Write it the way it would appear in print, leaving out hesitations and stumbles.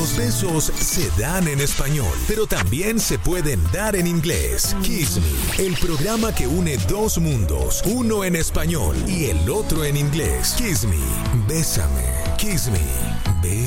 Los besos se dan en español, pero también se pueden dar en inglés. Kiss Me, el programa que une dos mundos, uno en español y el otro en inglés. Kiss Me, bésame. Kiss Me,